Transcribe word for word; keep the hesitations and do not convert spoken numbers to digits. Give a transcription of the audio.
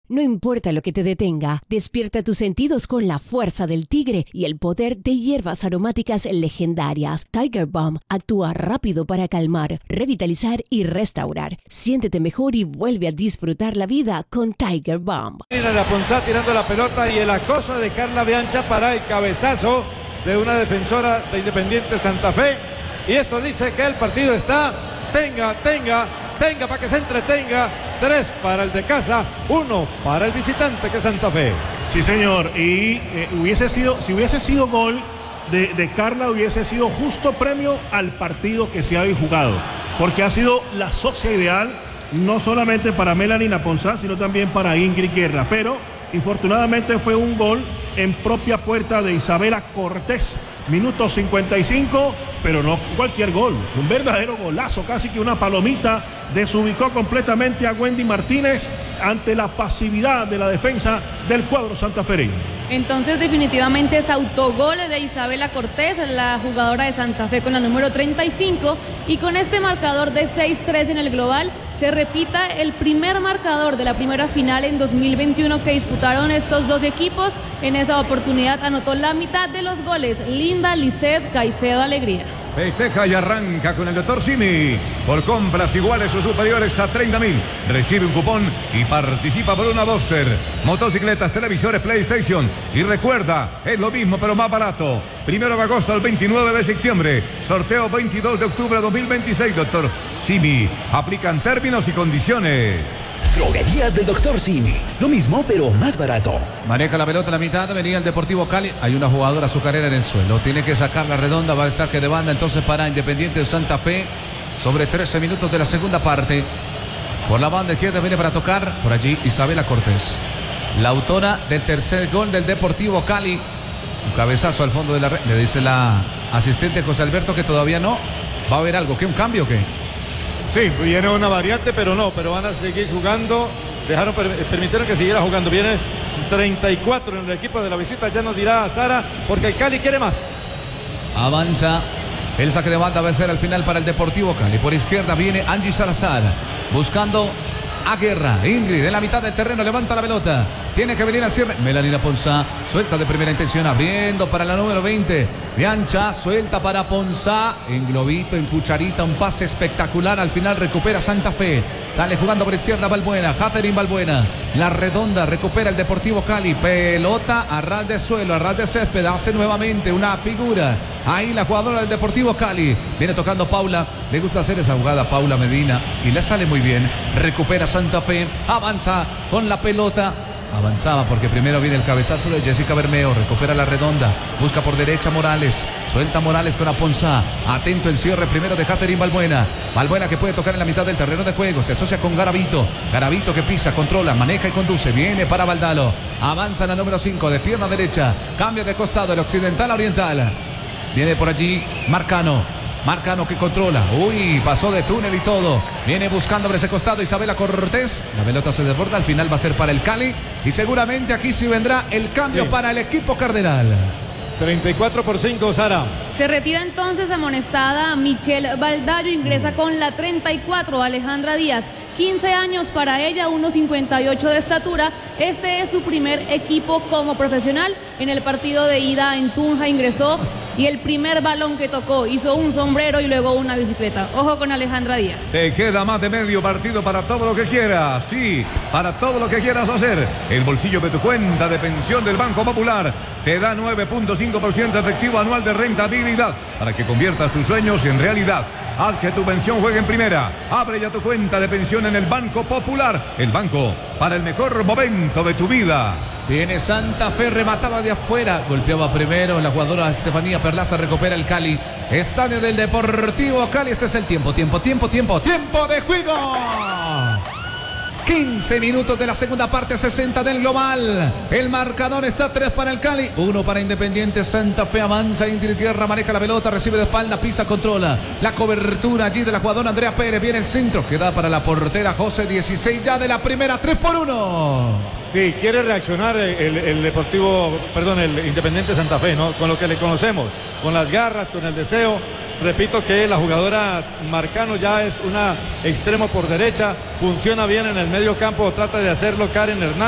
No importa lo que te detenga, despierta tus sentidos con la fuerza del tigre y el poder de hierbas aromáticas legendarias. Tiger Balm actúa rápido para calmar, revitalizar y restaurar. Siéntete mejor y vuelve a disfrutar la vida con Tiger Balm. Mira la Ponsá tirando la pelota y el acoso de Carla Biancha para el cabezazo de una defensora de Independiente Santa Fe. Y esto dice que el partido está, tenga, tenga, tenga para que se entretenga. Tres para el de casa, uno para el visitante que es Santa Fe. Sí, señor. Y eh, hubiese sido, si hubiese sido gol de, de Carla, hubiese sido justo premio al partido que se había jugado. Porque ha sido la socia ideal, no solamente para Melanie Naponzá, sino también para Ingrid Guerra. Pero, infortunadamente, fue un gol en propia puerta de Isabela Cortés. Minuto cincuenta y cinco, pero no cualquier gol. Un verdadero golazo, casi que una palomita. Desubicó completamente a Wendy Martínez ante la pasividad de la defensa del cuadro santafereño. Entonces definitivamente es autogol de Isabela Cortés, la jugadora de Santa Fe con la número treinta y cinco, y con este marcador de seis tres en el global se repita el primer marcador de la primera final en dos mil veintiuno que disputaron estos dos equipos. En esa oportunidad anotó la mitad de los goles Linda Lisset Caicedo Alegría. Festeja y arranca con el doctor Simi. Por compras iguales o superiores a treinta mil. Recibe un cupón y participa por una Boxster. Motocicletas, televisores, PlayStation. Y recuerda, es lo mismo pero más barato. Primero de agosto al veintinueve de septiembre. Sorteo veintidós de octubre de dos mil veintiséis. doctor Simi. Aplican términos y condiciones. Droguerías del doctor Simi. Lo mismo, pero más barato. Maneja la pelota en la mitad. Venía el Deportivo Cali. Hay una jugadora azucarera en el suelo. Tiene que sacar la redonda. Va el saque de banda entonces para Independiente de Santa Fe. Sobre trece minutos de la segunda parte. Por la banda izquierda viene para tocar. Por allí Isabela Cortés. La autora del tercer gol del Deportivo Cali. Un cabezazo al fondo de la red. Le dice la asistente José Alberto que todavía no. ¿Va a haber algo? ¿Qué? ¿Un cambio o qué? Sí, viene una variante, pero no, pero van a seguir jugando. Dejaron, permitieron que siguiera jugando. Viene treinta y cuatro en el equipo de la visita. Ya nos dirá Sara, porque el Cali quiere más. Avanza. El saque de banda va a ser al final para el Deportivo Cali. Por izquierda viene Angie Salazar. Buscando a Guerra. Ingrid en la mitad del terreno levanta la pelota. Tiene que venir al cierre. Melanie Naponzá suelta de primera intención. Abriendo para la número veinte. Biancha suelta para Ponzá. En globito, en cucharita. Un pase espectacular. Al final recupera Santa Fe. Sale jugando por izquierda Balbuena. Catherine Balbuena. La redonda recupera el Deportivo Cali. Pelota a ras de suelo, a ras de césped. Hace nuevamente una figura. Ahí la jugadora del Deportivo Cali. Viene tocando Paula. Le gusta hacer esa jugada Paula Medina. Y le sale muy bien. Recupera Santa Fe. Avanza con la pelota. Avanzaba porque primero viene el cabezazo de Jessica Bermeo. Recupera la redonda. Busca por derecha Morales. Suelta Morales con Aponzá. Atento el cierre primero de Catherine Balbuena. Balbuena que puede tocar en la mitad del terreno de juego. Se asocia con Garavito. Garavito que pisa, controla, maneja y conduce. Viene para Valdalo. Avanza en la número cinco de pierna derecha. Cambia de costado el occidental a oriental. Viene por allí Marcano. Marcano que controla. Uy, pasó de túnel y todo. Viene buscando por ese costado Isabela Cortés. La pelota se desborda. Al final va a ser para el Cali. Y seguramente aquí sí vendrá el cambio sí. para el equipo cardenal. treinta y cuatro por cinco, Sara. Se retira entonces amonestada Michelle Baldayo. Ingresa con la treinta y cuatro Alejandra Díaz. quince años para ella, uno cincuenta y ocho de estatura. Este es su primer equipo como profesional. En el partido de ida en Tunja ingresó y el primer balón que tocó hizo un sombrero y luego una bicicleta. Ojo con Alejandra Díaz. Te queda más de medio partido para todo lo que quieras. Sí, para todo lo que quieras hacer. El bolsillo de tu cuenta de pensión del Banco Popular te da nueve punto cinco por ciento efectivo anual de rentabilidad para que conviertas tus sueños en realidad. Haz que tu pensión juegue en primera. Abre ya tu cuenta de pensión en el Banco Popular. El banco para el mejor momento de tu vida. Viene Santa Fe, remataba de afuera. Golpeaba primero la jugadora Estefanía Perlaza. Recupera el Cali. Estadio del Deportivo Cali. Este es el tiempo, tiempo, tiempo, tiempo. ¡Tiempo de juego! quince minutos de la segunda parte, sesenta del global. El marcador está tres para el Cali, uno para Independiente Santa Fe. Avanza Ingrid Guerra, maneja la pelota, recibe de espalda, pisa, controla. La cobertura allí de la jugadora Andrea Pérez. Viene el centro, queda para la portera José. Dieciséis ya de la primera, tres por uno. Sí, quiere reaccionar el, el Deportivo, perdón, el Independiente Santa Fe, ¿no? Con lo que le conocemos, con las garras, con el deseo. Repito que la jugadora Marcano ya es una extremo por derecha, funciona bien en el medio campo, trata de hacerlo Karen Hernández.